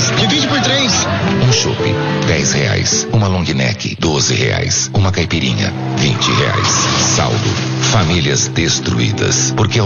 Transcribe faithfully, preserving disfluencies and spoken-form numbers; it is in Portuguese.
reais. Divide por três. Um chopp, dez reais. Uma long neck, doze reais. Uma caipirinha, vinte reais. Saldo. Famílias destruídas. Porque